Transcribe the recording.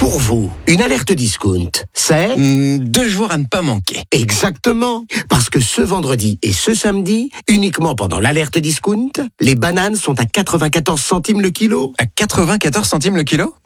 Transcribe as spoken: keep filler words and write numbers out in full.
Pour vous, une alerte discount, c'est Mmh, deux jours à ne pas manquer. exactement. Parce que ce vendredi et ce samedi, uniquement pendant l'alerte discount, les bananes sont à quatre-vingt-quatorze centimes le kilo. À quatre-vingt-quatorze centimes le kilo?